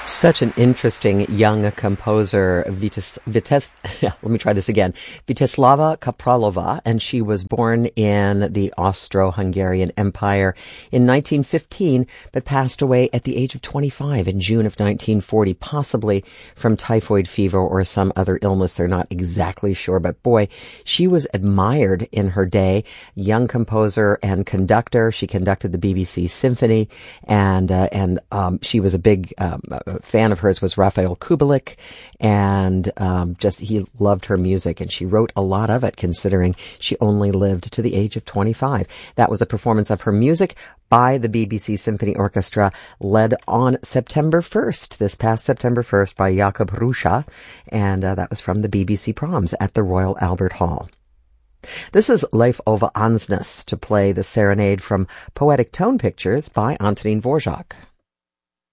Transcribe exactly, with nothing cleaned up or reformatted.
Such an interesting young composer, Vites, Vites, yeah, let me try this again, Viteslava Kapralova, and she was born in the Austro-Hungarian Empire in nineteen fifteen, but passed away at the age of twenty-five in June of nineteen forty, possibly from typhoid fever or some other illness. They're not exactly sure, but boy, she was admired in her day. Young composer and conductor. She conducted the B B C Symphony, and uh, and um, she was a big um, fan of hers was Raphael Kubelik, and um, just he loved her music, and she wrote a lot of it, considering she only lived to the age of twenty-five. That was a performance of her music by the B B C Symphony Orchestra, led on September first, this past September first, by Jakub Hrusa, and uh, that was from the B B C Proms at the Royal Albert Hall. This is Leif Ove Ansnes to play the serenade from Poetic Tone Pictures by Antonín Dvořák.